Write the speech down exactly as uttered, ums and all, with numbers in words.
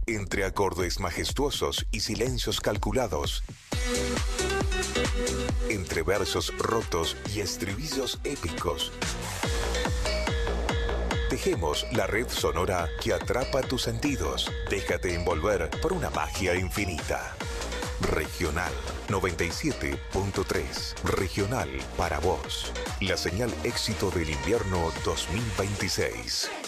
Entre acordes majestuosos y silencios calculados, entre versos rotos y estribillos épicos, tejemos la red sonora que atrapa tus sentidos. Déjate envolver por una magia infinita. Regional noventa y siete punto tres. Regional para vos. La señal éxito del invierno dos mil veintiséis.